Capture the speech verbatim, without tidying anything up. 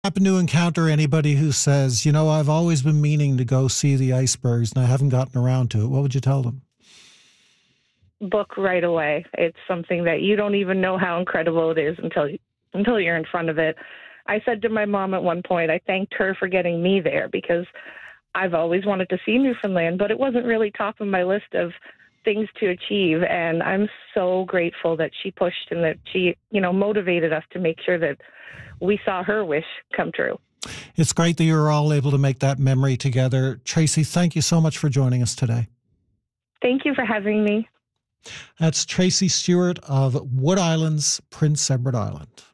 Happen to encounter anybody who says, you know, I've always been meaning to go see the icebergs and I haven't gotten around to it, what would you tell them? Book right away. It's something that you don't even know how incredible it is until until you're in front of it. I said to my mom at one point, I thanked her for getting me there because I've always wanted to see Newfoundland, but it wasn't really top of my list of things to achieve. And I'm so grateful that she pushed and that she, you know, motivated us to make sure that we saw her wish come true. It's great that you're all able to make that memory together. Tracy, thank you so much for joining us today. Thank you for having me. That's Tracy Stewart of Wood Island's Prince Edward Island.